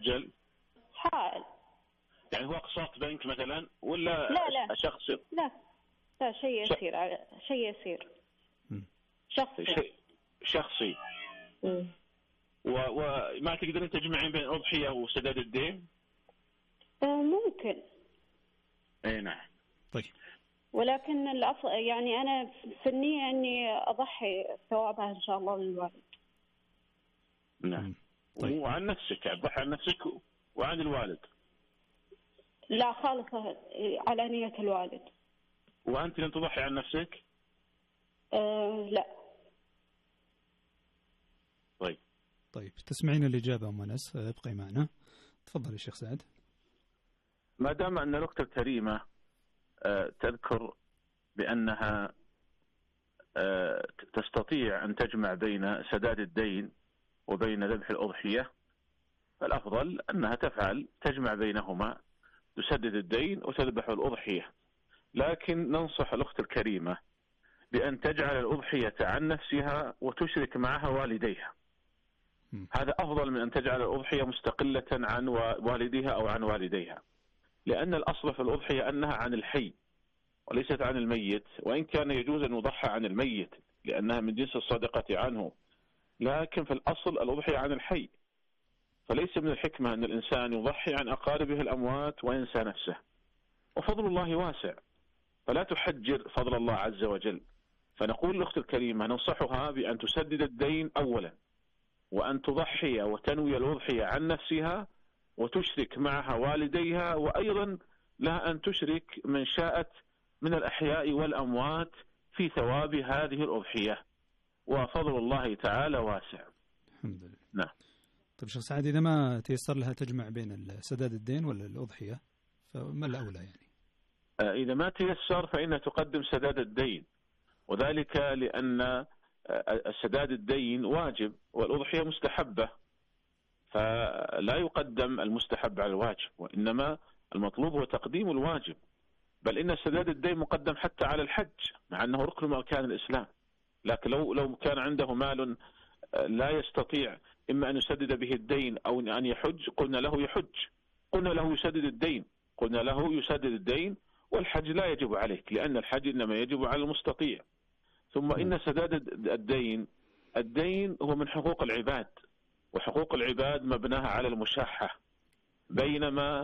وجل؟ حائل. يعني هو أقساط بنك مثلا ولا لا شخصي؟ لا شيء يسير، شيء يسير شخصي. شخصي. وما تقدرين تجمعين بين الأضحية وسداد الدين؟ ممكن. اي نعم. طيب. ولكن يعني أنا في النية إني أضحي ثوابها إن شاء الله للوالد. نعم. طيب. وعن نفسك، تضحي عن نفسك وعن الوالد؟ لا، خالصة على نية الوالد. وأنت لن تضحي عن نفسك؟ لا. طيب تسمعين الإجابة أم أنس؟ ابقي معنا. تفضل يا شيخ سعد. ما دام أن الأخت الكريمة تذكر بأنها تستطيع أن تجمع بين سداد الدين وبين ذبح الأضحية، فالأفضل أنها تفعل، تجمع بينهما، تسدد الدين وتذبح الأضحية. لكن ننصح الأخت الكريمة بأن تجعل الأضحية عن نفسها وتشرك معها والديها. هذا أفضل من أن تجعل الأضحية مستقلة عن والديها أو عن والديها، لأن الأصل في الأضحية أنها عن الحي وليست عن الميت، وإن كان يجوز أن يضحى عن الميت لأنها من جنس الصدقة عنه، لكن في الأصل الأضحية عن الحي. فليس من الحكمة أن الإنسان يضحي عن أقاربه الأموات وينسى نفسه، وفضل الله واسع، فلا تحجر فضل الله عز وجل. فنقول للأخت الكريمة ننصحها بأن تسدد الدين أولا، وأن تضحي وتنوي الأضحية عن نفسها وتشرك معها والديها، وأيضا لها أن تشرك من شاءت من الأحياء والأموات في ثواب هذه الأضحية، وفضل الله تعالى واسع. الحمد لله. نعم. طيب شيخ سعد، إذا ما تيسر لها تجمع بين سداد الدين ولا الأضحية فما الأولى يعني؟ إذا ما تيسر فإنها تقدم سداد الدين، وذلك لأن سداد الدين واجب والأضحية مستحبة، فلا يقدم المستحب على الواجب، وإنما المطلوب هو تقديم الواجب. بل إن سداد الدين مقدم حتى على الحج مع أنه ركن من أركان الإسلام. لكن لو كان عنده مال لا يستطيع إما أن يسدد به الدين أو أن يحج، قلنا له يحج، قلنا له يسدد الدين، قلنا له يسدد الدين، والحج لا يجب عليك لأن الحج إنما يجب على المستطيع. ثم إن سداد الدين هو من حقوق العباد، وحقوق العباد مبناها على المشاحة، بينما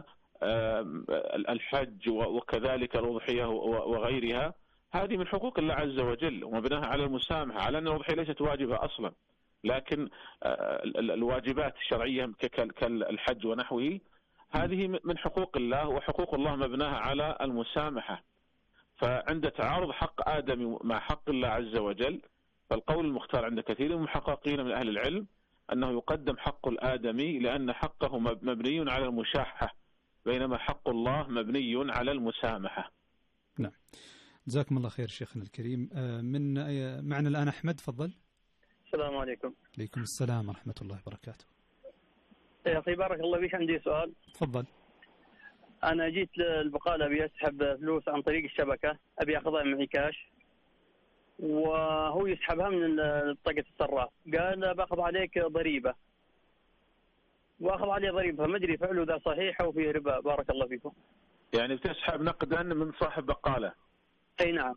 الحج وكذلك الأضحية وغيرها هذه من حقوق الله عز وجل ومبناها على المسامحة، على أن الأضحية ليست واجبة أصلا، لكن الواجبات الشرعية كالحج ونحوه هذه من حقوق الله، وحقوق الله مبناها على المسامحة. فعند تعارض حق آدم مع حق الله عز وجل، فالقول المختار عند كثير من المحققين من أهل العلم أنه يقدم حق الآدمي لأن حقه مبني على المشاحة، بينما حق الله مبني على المسامحة. نعم، جزاكم الله خير شيخنا الكريم. معنا الآن أحمد، فضل. السلام عليكم. عليكم السلام ورحمة الله وبركاته. يا أخي بارك الله فيك، عندي سؤال. تفضل. أنا جيت للبقالة أبي أسحب فلوس عن طريق الشبكة، أبي أخذها معي كاش، وهو يسحبها من بطاقة الصراف، قال باخذ عليك ضريبة، واخذ عليه ضريبة، فما ادري فعله ذا صحيح او فيه ربا. بارك الله فيكم. يعني بتسحب نقدا من صاحب بقالة؟ اي نعم.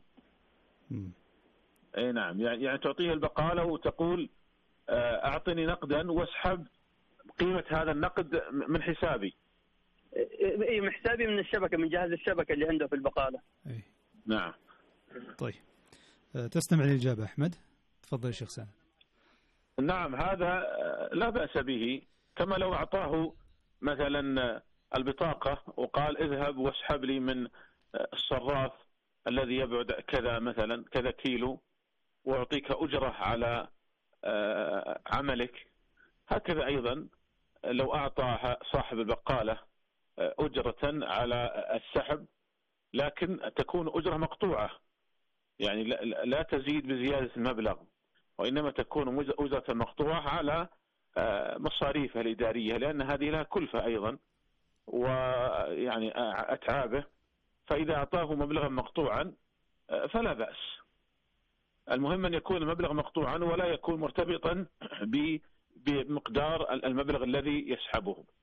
اي نعم، يعني تعطيه البقالة وتقول اعطني نقدا واسحب قيمة هذا النقد من حسابي. اي من حسابي، من الشبكة، من جهاز الشبكة اللي عنده في البقالة. اي نعم. طيب تستمع للإجابة أحمد، تفضل يا شيخ سعد. نعم، هذا لا بأس به، كما لو أعطاه مثلا البطاقة وقال اذهب واسحب لي من الصراف الذي يبعد كذا مثلا كذا كيلو وأعطيك أجرة على عملك. هكذا أيضا لو أعطى صاحب البقالة أجرة على السحب، لكن تكون أجرة مقطوعة، يعني لا تزيد بزيادة المبلغ، وإنما تكون أجرة مقطوعة على مصاريفه الإدارية، لأن هذه لها كلفة أيضا ويعني أتعابه، فإذا أعطاه مبلغا مقطوعا فلا بأس. المهم أن يكون المبلغ مقطوعا ولا يكون مرتبطا بمقدار المبلغ الذي يسحبه.